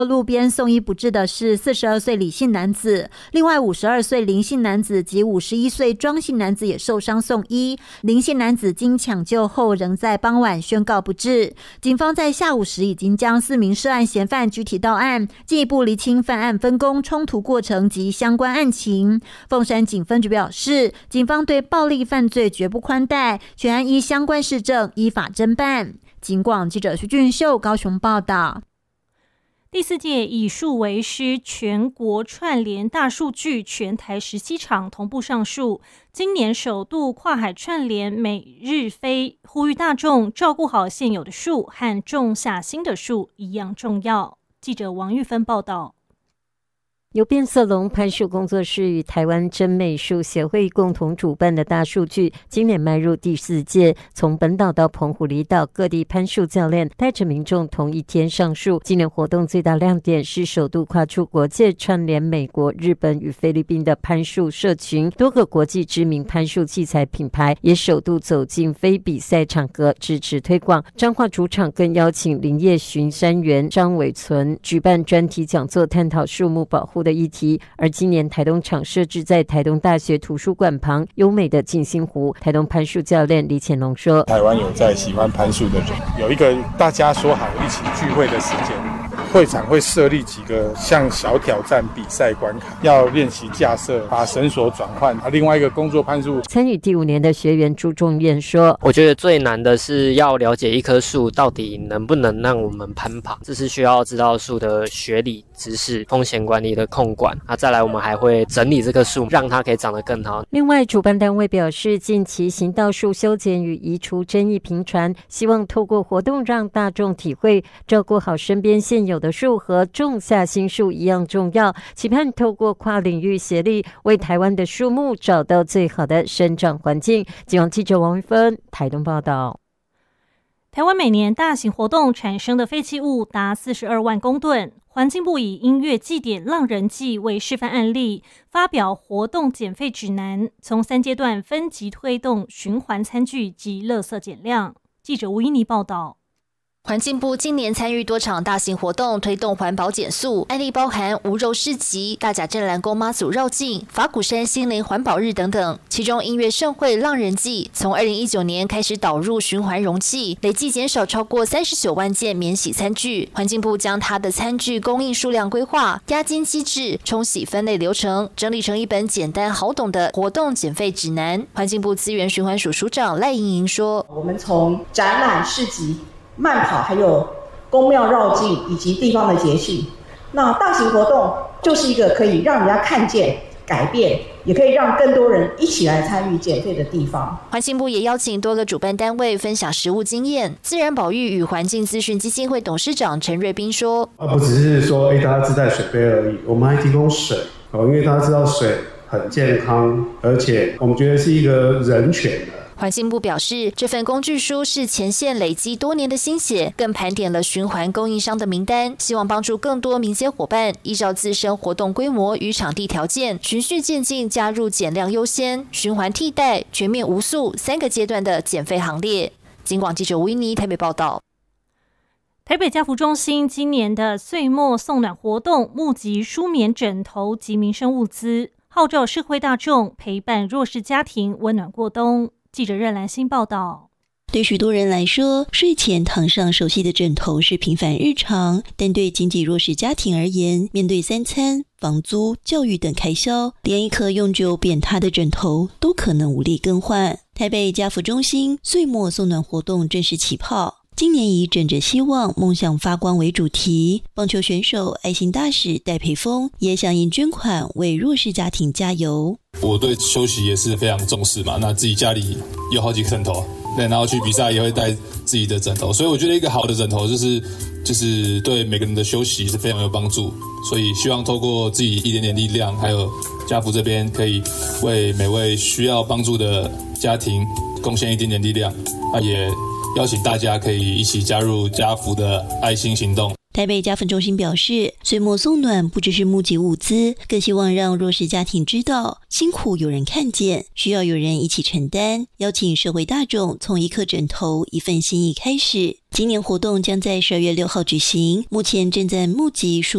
路边送医不治的是42岁李姓男子，另外52岁林姓男子及51岁庄姓男子也受伤送医。林姓男子经抢救后仍在傍晚宣告不治。警方在下午时已经将4名涉案嫌犯拘提到案，进一步厘清犯案分工、冲突过程及相关案情。凤山警分局表示，警方对暴力犯罪绝不宽待，全案依相关事证依法侦办。警广记者徐俊秀高雄报道。 第4届以数为师全国串联大数据全台17场同步上树，今年首度跨海串联每日飞，呼吁大众照顾好现有的树和种下新的树一样重要。记者王玉芬报道。 由变色龙攀树工作室与台湾真美术协会共同主办的大数据，今年迈入第4届，从本岛到澎湖离岛各地攀树教练带着民众同一天上树。今年活动最大亮点是首度跨出国界，串联美国、日本与菲律宾的攀树社群，多个国际知名攀树器材品牌也首度走进非比赛场合支持推广。彰化主场更邀请林业巡山员张伟存举办专题讲座，探讨树木保护的议题。而今年台东场设置在台东大学图书馆旁优美的静心湖，台东攀树教练李潜龙说， 台湾有在喜欢攀树的人，有一个大家说好一起聚会的时间，会场会设立几个像小挑战比赛关卡，要练习架设，把绳索转换。另外一个工作攀树参与第5年的学员朱仲彦说， 我觉得最难的是要了解一棵树到底能不能让我们攀爬，这是需要知道树的学理知识、风险管理的控管。再来我们还会整理这棵树，让它可以长得更好。 另外主办单位表示，近期行道树修剪与移除争议频传，希望透过活动让大众体会照顾好身边现有的树和种下新树一样重要，期盼透过跨领域协力，为台湾的树木找到最好的生长环境。警广记者王玉芬台东报道。 台湾每年大型活动产生的废弃物达42万公吨，环境部以音乐祭典浪人祭为示范案例，发表活动减废指南，从3阶段分级推动循环餐具及垃圾减量。记者吴依妮报道。 环境部今年参与多场大型活动，推动环保减塑，案例包含无肉市集、大甲镇澜宫妈祖绕境、法鼓山心灵环保日等等。其中音乐盛会浪人祭从2019年开始导入循环容器，累计减少超过39万件免洗餐具。环境部将它的餐具供应数量规划、押金机制、冲洗分类流程整理成一本简单好懂的活动减废指南。环境部资源循环署署长赖莹莹说， 我们从展览市集、慢跑，还有宫庙绕境以及地方的节庆，那大型活动就是一个可以让人家看见改变，也可以让更多人一起来参与减废的地方。 环境部也邀请多个主办单位分享实务经验。自然保育与环境资讯基金会董事长陈瑞斌说， 不只是说大家自带水杯而已，我们还提供水，因为大家知道水很健康，而且我们觉得是一个人权的。 环境部表示，这份工具书是前线累积多年的心血，更盘点了循环供应商的名单，希望帮助更多民间伙伴依照自身活动规模与场地条件，循序渐进加入减量优先、循环替代、全面无塑3个阶段的减废行列。警广记者吴依妮台北报道。 台北家福中心今年的岁末送暖活动，募集舒眠枕头及民生物资，号召社会大众陪伴弱势家庭温暖过冬。记者任兰心报道。 对许多人来说，睡前躺上熟悉的枕头是平凡日常，但对经济弱势家庭而言，面对3餐、房租、教育等开销，连一颗永久扁塌的枕头都可能无力更换。台北家福中心岁末送暖活动正式起跑，今年以枕着希望梦想发光为主题，棒球选手爱心大使戴培峰也响应捐款为弱势家庭加油。 我对休息也是非常重视嘛，那自己家里有好几个枕头，对，然后去比赛也会带自己的枕头，所以我觉得一个好的枕头就是对每个人的休息是非常有帮助，所以希望透过自己一点点力量，还有家福这边可以为每位需要帮助的家庭贡献一点点力量，也邀请大家可以一起加入家福的爱心行动。 台北家福中心表示，岁末送暖不只是募集物资，更希望让弱势家庭知道辛苦有人看见，需要有人一起承担，邀请社会大众从一颗枕头一份心意开始。今年活动将在12月6号举行，目前正在募集数